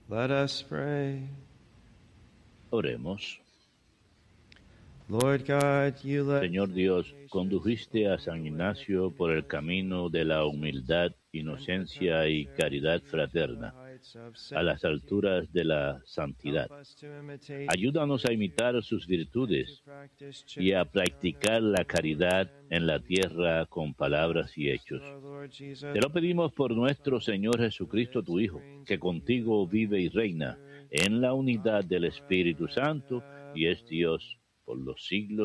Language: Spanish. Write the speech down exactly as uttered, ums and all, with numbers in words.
Let us pray. Oremos. Lord God, you led Señor Dios, condujiste a San Ignacio por el camino de la humildad, inocencia y caridad fraterna, a las alturas de la santidad. Ayúdanos a imitar sus virtudes y a practicar la caridad en la tierra con palabras y hechos. Te lo pedimos por nuestro Señor Jesucristo, tu Hijo, que contigo vive y reina en la unidad del Espíritu Santo y es Dios por los siglos